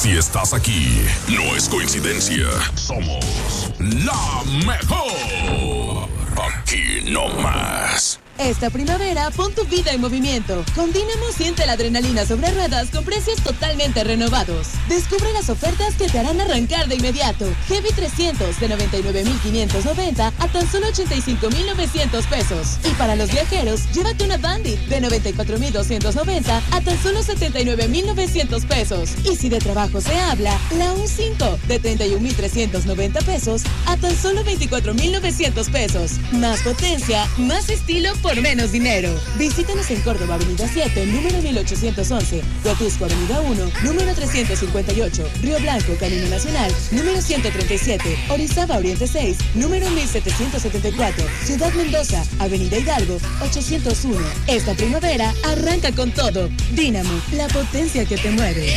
Si estás aquí, no es coincidencia. Somos la mejor. Aquí no más. Esta primavera, pon tu vida en movimiento. Con Dynamo siente la adrenalina sobre ruedas con precios totalmente renovados. Descubre las ofertas que te harán arrancar de inmediato. Heavy 300 de 99,590 a tan solo 85,900 pesos. Y para los viajeros, llévate una Bandit de 94,290 a tan solo 79,900 pesos. Y si de trabajo se habla, la U5 de 31,390 pesos a tan solo 24,900 pesos. Más potencia, más estilo por menos dinero. Visítanos en Córdoba, Avenida 7, número 1811, Huatusco, Avenida 1, número 358, Río Blanco, Camino Nacional, número 137, Orizaba, Oriente 6, número 1774, Ciudad Mendoza, Avenida Hidalgo, 801. Esta primavera arranca con todo. Dynamo, la potencia que te mueve.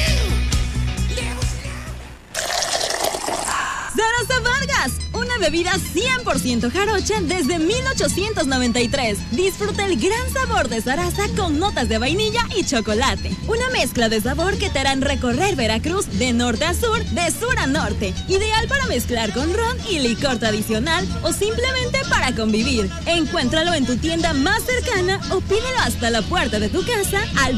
Sarasa Vargas, una bebida 100% jarocha desde 1893. Disfruta el gran sabor de Sarasa con notas de vainilla y chocolate. Una mezcla de sabor que te harán recorrer Veracruz de norte a sur, de sur a norte. Ideal para mezclar con ron y licor tradicional o simplemente para convivir. Encuéntralo en tu tienda más cercana o pídelo hasta la puerta de tu casa al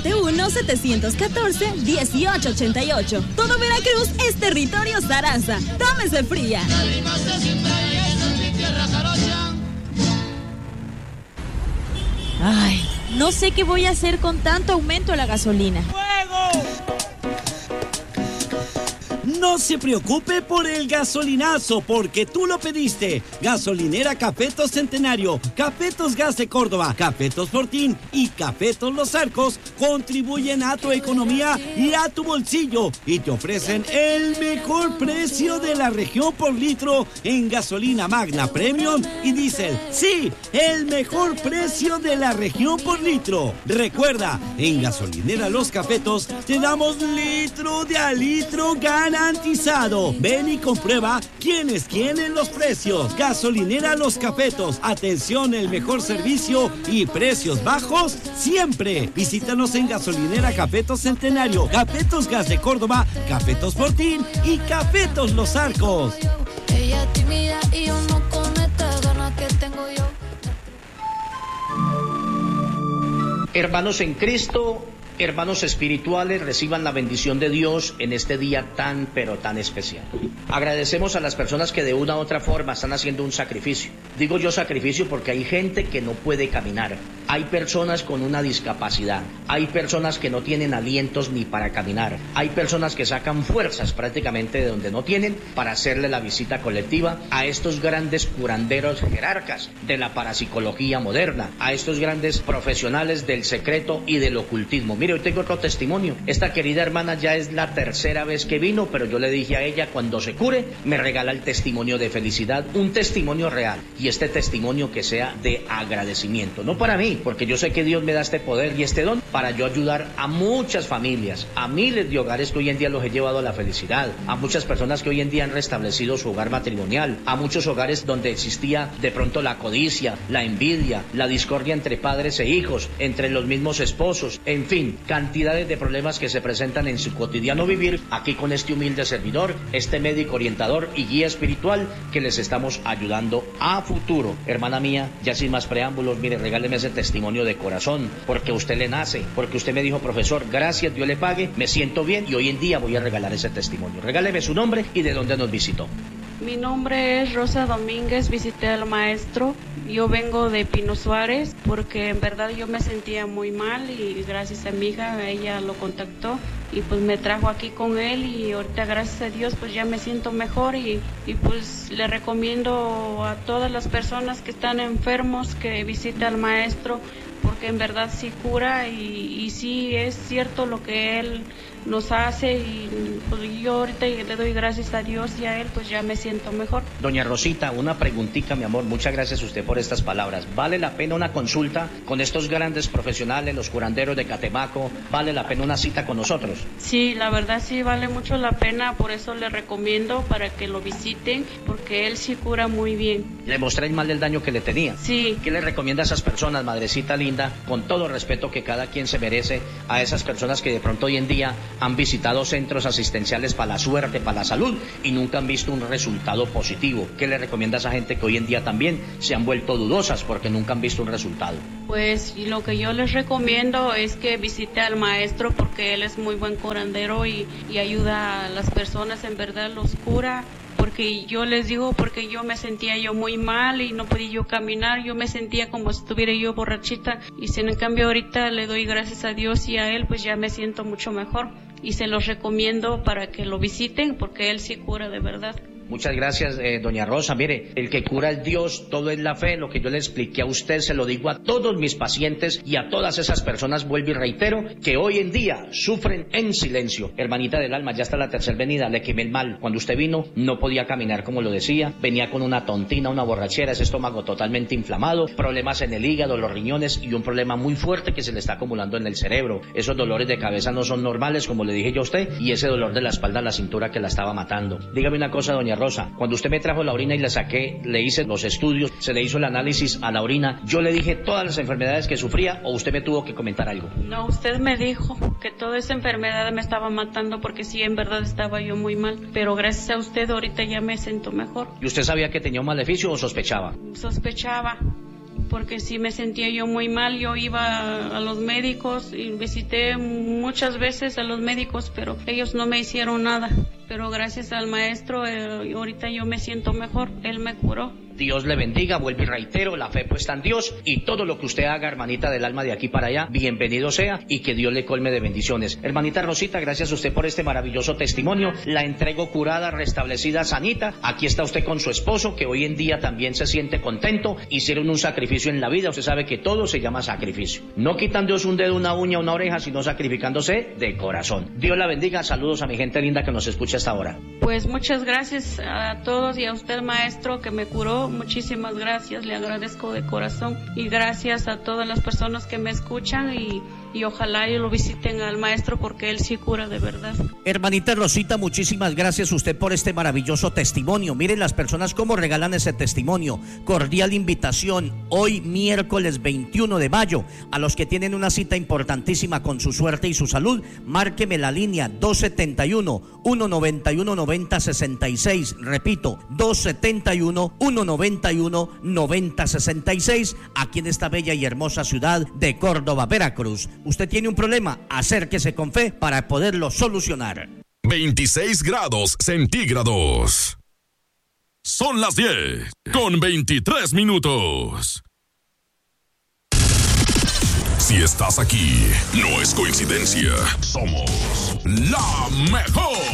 271-714-1888. Todo Veracruz es territorio Sarasa. Tómese fría. Ay, no sé qué voy a hacer con tanto aumento a la gasolina. ¡Fuego! No se preocupe por el gasolinazo, porque tú lo pediste. Gasolinera Cafetos Centenario, Cafetos Gas de Córdoba, Cafetos Fortín y Cafetos Los Arcos contribuyen a tu economía y a tu bolsillo y te ofrecen el mejor precio de la región por litro en gasolina Magna Premium y Diesel. Sí, el mejor precio de la región por litro. Recuerda, en Gasolinera Los Cafetos te damos litro de a litro garantizado. Ven y comprueba quién es quién en los precios. Gasolinera Los Cafetos. Atención, el mejor servicio y precios bajos siempre. Visítanos en Gasolinera Cafetos Centenario, Cafetos Gas de Córdoba, Cafetos Fortín y Cafetos Los Arcos. Ella es tímida y yo no con esta gana que tengo yo. Hermanos en Cristo, hermanos espirituales, reciban la bendición de Dios en este día tan, pero tan especial. Agradecemos a las personas que de una u otra forma están haciendo un sacrificio. Digo yo sacrificio porque hay gente que no puede caminar. Hay personas con una discapacidad. Hay personas que no tienen alientos ni para caminar. Hay personas que sacan fuerzas prácticamente de donde no tienen para hacerle la visita colectiva a estos grandes curanderos jerarcas de la parapsicología moderna, a estos grandes profesionales del secreto y del ocultismo. Mire, hoy tengo otro testimonio. Esta querida hermana ya es la tercera vez que vino, pero yo le dije a ella, cuando se cure, me regala el testimonio de felicidad, un testimonio real, y este testimonio que sea de agradecimiento, no para mí, porque yo sé que Dios me da este poder y este don para yo ayudar a muchas familias, a miles de hogares que hoy en día los he llevado a la felicidad, a muchas personas que hoy en día han restablecido su hogar matrimonial, a muchos hogares donde existía de pronto la codicia, la envidia, la discordia entre padres e hijos, entre los mismos esposos, en fin, cantidades de problemas que se presentan en su cotidiano vivir, aquí con este humilde servidor, este médico orientador y guía espiritual que les estamos ayudando a futuro. Hermana mía, ya sin más preámbulos, mire, regáleme ese testimonio de corazón, porque usted le nace, porque usted me dijo, profesor, gracias, Dios le pague, me siento bien y hoy en día voy a regalar ese testimonio. Regáleme su nombre y de dónde nos visitó. Mi nombre es Rosa Domínguez, visité al maestro. Yo vengo de Pino Suárez porque en verdad yo me sentía muy mal y gracias a mi hija, ella lo contactó y pues me trajo aquí con él y ahorita gracias a Dios pues ya me siento mejor y pues le recomiendo a todas las personas que están enfermos que visiten al maestro porque en verdad sí cura y sí es cierto lo que él nos hace y pues yo ahorita le doy gracias a Dios y a él pues ya me siento mejor. Doña Rosita, una preguntita, mi amor, muchas gracias a usted por estas palabras. ¿Vale la pena una consulta con estos grandes profesionales, los curanderos de Catemaco? ¿Vale la pena una cita con nosotros? Sí, la verdad sí vale mucho la pena, por eso le recomiendo para que lo visiten, porque él sí cura muy bien. ¿Le mostré el mal del daño que le tenía? Sí. ¿Qué le recomienda a esas personas, madrecita linda, día, con todo respeto que cada quien se merece, a esas personas que de pronto hoy en día han visitado centros asistenciales para la suerte, para la salud, y nunca han visto un resultado positivo? ¿Qué le recomienda a esa gente que hoy en día también se han vuelto dudosas porque nunca han visto un resultado? Pues lo que yo les recomiendo es que visite al maestro, porque él es muy buen curandero y ayuda a las personas, en verdad los cura. Porque yo les digo, porque yo me sentía yo muy mal y no podía yo caminar, yo me sentía como si estuviera yo borrachita, y sin en cambio ahorita le doy gracias a Dios y a él, pues ya me siento mucho mejor, y se los recomiendo para que lo visiten, porque él sí cura de verdad. Muchas gracias, doña Rosa. Mire, el que cura es Dios, todo es la fe. Lo que yo le expliqué a usted se lo digo a todos mis pacientes y a todas esas personas, vuelvo y reitero, que hoy en día sufren en silencio. Hermanita del alma, ya está la tercera venida, le quemé el mal. Cuando usted vino, no podía caminar como lo decía, venía con una tontina, una borrachera, ese estómago totalmente inflamado, problemas en el hígado, los riñones y un problema muy fuerte que se le está acumulando en el cerebro. Esos dolores de cabeza no son normales, como le dije yo a usted, y ese dolor de la espalda a la cintura que la estaba matando. Dígame una cosa, doña Rosa, cuando usted me trajo la orina y la saqué, le hice los estudios, se le hizo el análisis a la orina, yo le dije todas las enfermedades que sufría, o usted me tuvo que comentar algo? No, usted me dijo que toda esa enfermedad me estaba matando, porque sí, en verdad estaba yo muy mal, pero gracias a usted ahorita ya me siento mejor. ¿Y usted sabía que tenía un maleficio o sospechaba? Sospechaba, porque sí me sentía yo muy mal. Yo iba a los médicos y visité muchas veces a los médicos, pero ellos no me hicieron nada. Pero gracias al maestro, ahorita yo me siento mejor, él me curó. Dios le bendiga, vuelvo y reitero, la fe puesta en Dios, y todo lo que usted haga, hermanita del alma, de aquí para allá, bienvenido sea, y que Dios le colme de bendiciones. Hermanita Rosita, gracias a usted por este maravilloso testimonio, la entrego curada, restablecida, sanita. Aquí está usted con su esposo, que hoy en día también se siente contento. Hicieron un sacrificio en la vida, usted sabe que todo se llama sacrificio, no quitándose un dedo, una uña, una oreja, sino sacrificándose de corazón. Dios la bendiga, saludos a mi gente linda que nos escucha hasta ahora. Pues muchas gracias a todos y a usted, maestro, que me curó. Muchísimas gracias, le agradezco de corazón, y gracias a todas las personas que me escuchan, y ojalá y lo visiten al maestro, porque él sí cura de verdad. Hermanita Rosita, muchísimas gracias a usted por este maravilloso testimonio. Miren las personas cómo regalan ese testimonio. Cordial invitación hoy miércoles 21 de mayo a los que tienen una cita importantísima con su suerte y su salud. Márqueme la línea 271-191-9066. Repito, 271-191-9066, aquí en esta bella y hermosa ciudad de Córdoba, Veracruz. Usted tiene un problema, acérquese con fe para poderlo solucionar. 26 grados centígrados. Son las 10:23. Si estás aquí, no es coincidencia. Somos la mejor.